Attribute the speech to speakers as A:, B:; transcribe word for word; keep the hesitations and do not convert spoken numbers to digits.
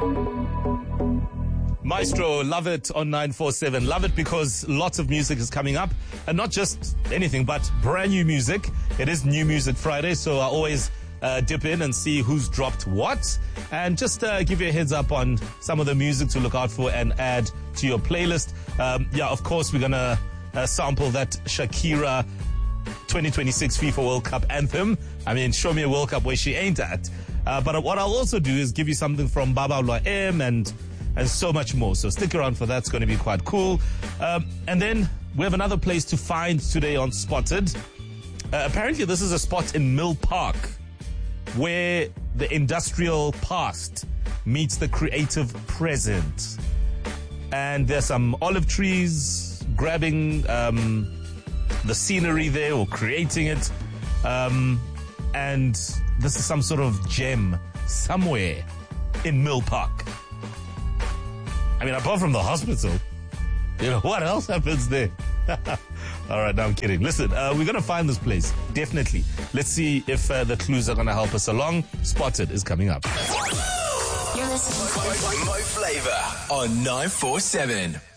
A: Maestro, love it on nine four seven. Love it because lots of music is coming up. And not just anything, but brand new music. It is New Music Friday, so I always uh, dip in and see who's dropped what. And just uh, give you a heads up on some of the music to look out for and add to your playlist. Um, yeah, of course, we're going to uh, sample that Shakira twenty twenty-six FIFA World Cup anthem. I mean, show me a World Cup where she ain't at. Uh, but what I'll also do is give you something from Baba Loem and and so much more. So stick around for that. It's going to be quite cool. Um, and then we have another place to find today on Spotted. Uh, apparently, this is a spot in Mill Park where the industrial past meets the creative present. And there's some olive trees grabbing um, the scenery there or creating it. Um, and this is some sort of gem somewhere in Mill Park. I mean, apart from the hospital, you know, what else happens there? All right, no, I'm kidding. Listen, uh, we're going to find this place, definitely. Let's see if uh, the clues are going to help us along. Spotted is coming up.
B: You're listening to Mo Flava on nine four seven.